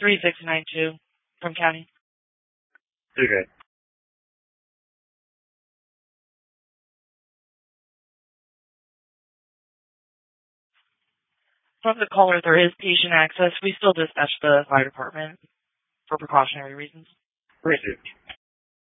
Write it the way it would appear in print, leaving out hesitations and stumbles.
3692 from county. Okay. From the caller, there is patient access. We still dispatch the fire department for precautionary reasons. Appreciate it.